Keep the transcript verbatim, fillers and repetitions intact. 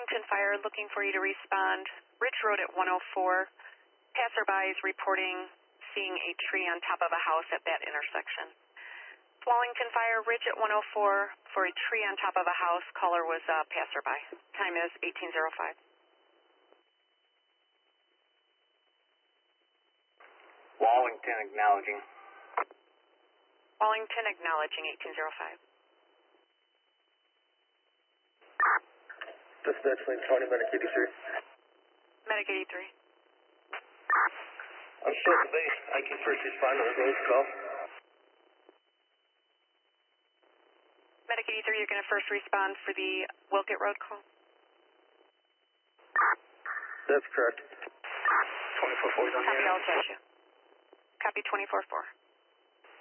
Wallington Fire, looking for you to respond. Ridge Road at one oh four. Passerby is reporting seeing a tree on top of a house at that intersection. Wallington Fire, Ridge at one oh four for a tree on top of a house. Caller was uh, passerby. Time is eighteen oh five. Wallington acknowledging. Wallington acknowledging eighteen oh five. Dispatch lane twenty, Medic eighty-three. Medic eighty-three. I'm still at the base. I can first respond to the road call. Medic eighty-three, you're going to first respond for the Wilkett Road call? That's correct. twenty-four four is on the Copy, air. I'll touch you. Copy twenty-four four.